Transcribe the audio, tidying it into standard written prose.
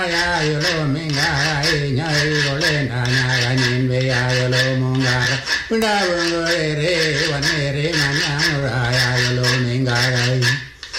Ayolo mingara inyai gole nana ganin ve ayolo mungara unda bungore re wanere nana